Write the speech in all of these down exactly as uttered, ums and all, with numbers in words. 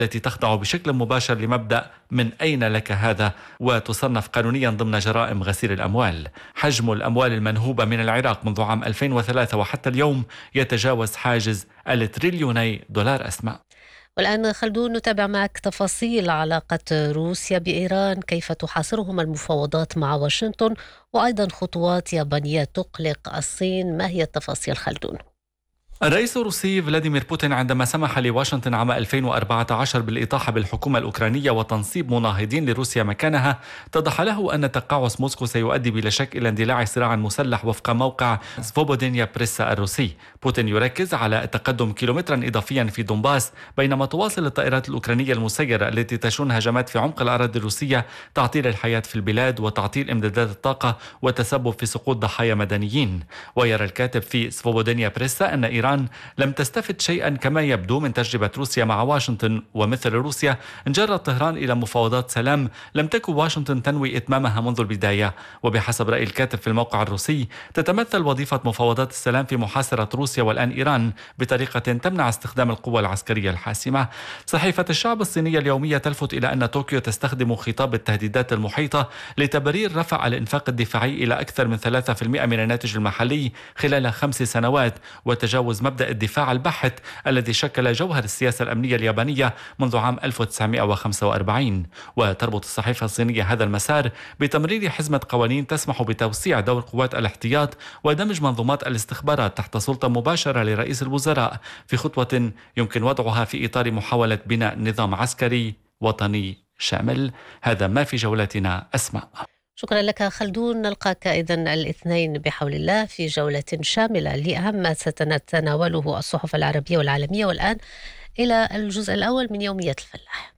التي تخضع بشكل مباشر لمبدأ من أين لك هذا، وتصنف قانونيا ضمن جرائم غسيل الأموال. حجم الأموال المنهوبة من العراق منذ عام ألفين وثلاثة وحتى اليوم يتجاوز حاجز التريليوني دولار أسماء. والآن خلدون نتابع معك تفاصيل علاقة روسيا بإيران، كيف تحاصرهم المفاوضات مع واشنطن، وأيضا خطوات يابانية تقلق الصين. ما هي التفاصيل خلدون؟ الرئيس الروسي فلاديمير بوتين عندما سمح لواشنطن عام ألفين وأربعة عشر بالإطاحة بالحكومة الأوكرانية وتنصيب مناهضين لروسيا مكانها، اتضح له أن تقاعس موسكو سيؤدي بلا شك إلى اندلاع صراع مسلح وفق موقع سفوبودينيا بريسا الروسي. بوتين يركز على تقدم كيلومترا إضافيا في دونباس، بينما تواصل الطائرات الأوكرانية المسيرة التي تشن هجمات في عمق الأراضي الروسية تعطيل الحياة في البلاد وتعطيل إمدادات الطاقة وتسبب في سقوط ضحايا مدنيين. ويرى الكاتب في سفوبودينيا بريسا أن إيران لم تستفد شيئا كما يبدو من تجربة روسيا مع واشنطن، ومثل روسيا إن جرت طهران إلى مفاوضات سلام لم تكن واشنطن تنوي إتمامها منذ البداية. وبحسب رأي الكاتب في الموقع الروسي، تتمثل وظيفة مفاوضات السلام في محاصرة روسيا والآن إيران بطريقة تمنع استخدام القوة العسكرية الحاسمة. صحيفة الشعب الصينية اليومية تلفت إلى أن طوكيو تستخدم خطاب التهديدات المحيطة لتبرير رفع الإنفاق الدفاعي إلى أكثر من ثلاثة بالمئة من الناتج المحلي خلال خمس سنوات، وتجاوز مبدأ الدفاع البحت الذي شكل جوهر السياسة الأمنية اليابانية منذ عام ألف وتسعمئة وخمسة وأربعين. وتربط الصحيفة الصينية هذا المسار بتمرير حزمة قوانين تسمح بتوسيع دور قوات الاحتياط ودمج منظومات الاستخبارات تحت سلطة مباشرة لرئيس الوزراء، في خطوة يمكن وضعها في إطار محاولة بناء نظام عسكري وطني شامل. هذا ما في جولتنا أسماء. شكرا لك خلدون، نلقاك إذن الاثنين بحول الله في جولة شاملة لأهم ما ستتناوله الصحف العربية والعالمية. والآن إلى الجزء الأول من يومية الفلاح.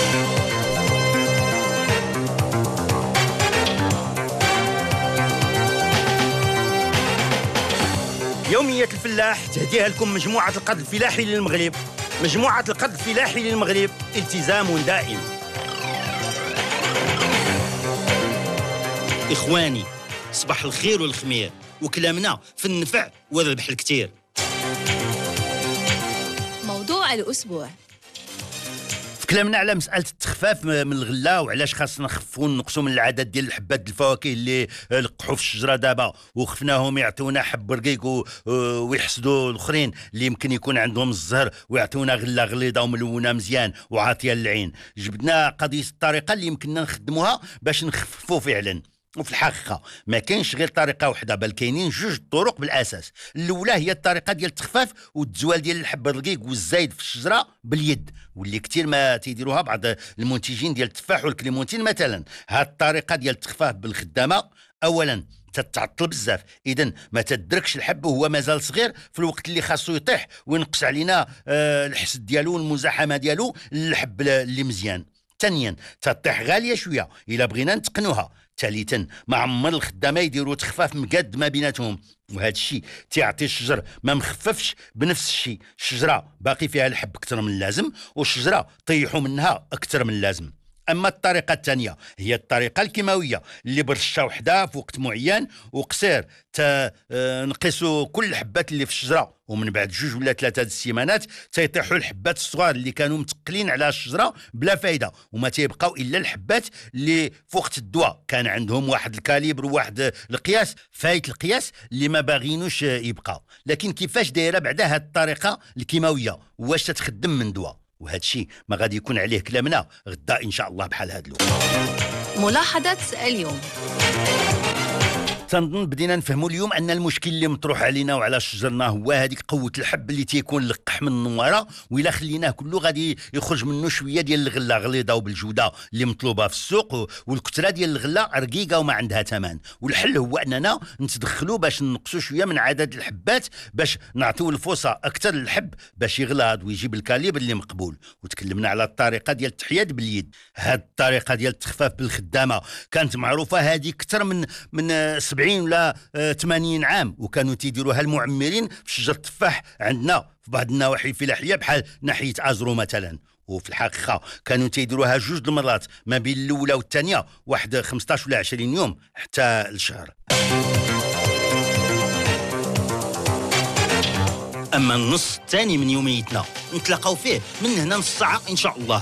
يومية الفلاح تهديها لكم مجموعة القد الفلاحي للمغرب. مجموعة القد الفلاحي للمغرب، التزام دائم. إخواني، صباح الخير والخمير، وكلامنا في النفع والربح الكتير. موضوع الأسبوع. في كلامنا على مسألة التخفاف من الغلة، وعلاش خاصنا نخففوا ونقصوا من العدد ديال الحبات الفواكه اللي لقحوا في الشجرة دابا، وخفناهم يعطونا حب رقيق ويحسدوا الاخرين اللي يمكن يكون عندهم الزهر ويعطونا غلة غليظة وملونة مزيان وعاطية للعين. جبدنا قضية الطريقة اللي يمكننا نخدموها باش نخففوا فعلا. وفي الحقيقة ما كاينش غير طريقة واحدة، بل كاينين جوج طرق بالأساس. الأولى هي الطريقة ديال التخفاف والتزوال ديال الحب الرقيق والزايد في الشجرة باليد، واللي كتير ما تيديروها بعض المنتجين ديال التفاح والكليمونتين مثلا. هاد الطريقة ديال التخفاف بالخدامة أولا تتعطل بزاف، اذا ما تدركش الحب وهو مازال صغير في الوقت اللي خاصو يطيح وينقص علينا آه الحسد ديالو والمزاحمة ديالو الحب اللي مزيان. ثانيا تطيح غالية شوية إلا بغينا نتقنوها. ثالثا ما عمر الخدامه يديروا تخفاف مقاد ما بيناتهم، وهذا الشيء تيعطي الشجر ما مخففش بنفس الشيء. الشجره باقي فيها الحب اكثر من اللازم، والشجره طيحوا منها اكثر من اللازم. اما الطريقه الثانيه هي الطريقه الكيماويه اللي برشه وحده في وقت معين وقصير نقيسوا كل الحبات اللي في الشجره، ومن بعد جوج ولا ثلاثه السيمانات تيطيحوا الحبات الصغار اللي كانوا متقلين على الشجره بلا فايده، وما تيبقاو الا الحبات اللي في وقت الدواء كان عندهم واحد الكاليبر وواحد القياس فايت القياس اللي ما باغينوش يبقى. لكن كيفاش دايره بعدا هذه الطريقه الكيماويه، واش تتخدم من دواء؟ وهذا الشيء ما غادي يكون عليه كلامنا غدا ان شاء الله بحال هذا الوقت. ملاحظة اليوم. تنظن بدينا نفهموا اليوم ان المشكل اللي مطروح علينا وعلى شجرنا هو هذيك قوه الحب اللي تيكون لقح من النواره، وإلا خليناه كله غادي يخرج منه شويه ديال الغله غليظه وبالجوده اللي مطلوبه في السوق، والكثره ديال الغله رقيقه وما عندها ثمن. والحل هو اننا نتدخلوا باش نقصوا شويه من عدد الحبات باش نعطيو الفرصه اكثر للحب باش يغلظ ويجيب الكاليبر اللي مقبول. وتكلمنا على الطريقه ديال التحياد باليد. هذه الطريقه ديال التخفاف بالخدامه كانت معروفه هذه اكثر من من سبعين ولا ثمانين عام، وكانوا تيديروها المعمرين في شجر التفاح عندنا في بعض النواحي الفلاحيه بحال ناحيه ازرو مثلا. وفي الحقيقه كانوا تيديروها جوج المرات ما بين الاولى والثانيه، واحد خمسطاش ولا عشرين يوم حتى الشهر. اما النص الثاني من يوميتنا نتلاقاو فيه من هنا نص ساعه ان شاء الله.